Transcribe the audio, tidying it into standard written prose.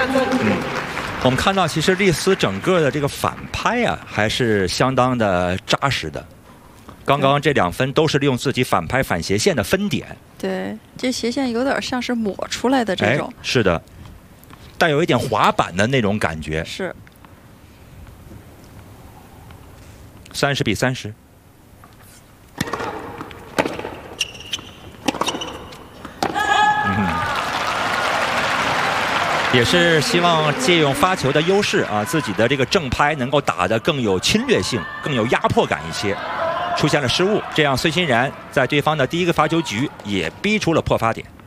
我们看到，其实丽丝整个的这个反拍啊，还是相当的扎实的。刚刚这2分都是利用自己反拍反斜线的分点。 对，这斜线有点像是抹出来的这种。 是的，带有一点滑板的那种感觉。 是。 30比30。也是希望借用发球的优势啊，自己的这个正拍能够打得更有侵略性、更有压迫感一些。出现了失误，这样孙欣然在对方的第1个罚球局也逼出了破发点。